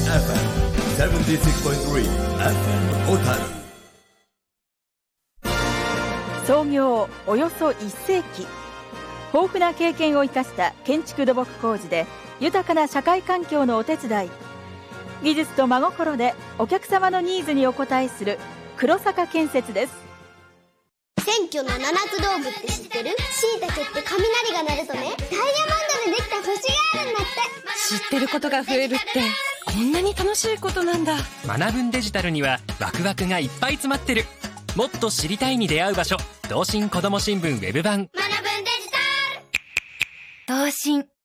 76.3 FM 小樽。 創業およそ1世紀、豊富な経験を生かした建築土木工事で豊かな社会環境のお手伝い、技術と真心でお客様のニーズにお応えする黒坂建設です。 選挙の七つ道具って知ってる？椎茸って雷が鳴るとね、ダイヤモンドでできた星があるんだって。 知ってることが増えるってこんなに楽しいことなんだ。 学ぶんデジタルにはワクワクがいっぱい詰まってる。もっと知りたいに出会う場所、東進子ども新聞ウェブ版。 学ぶんデジタル。 東進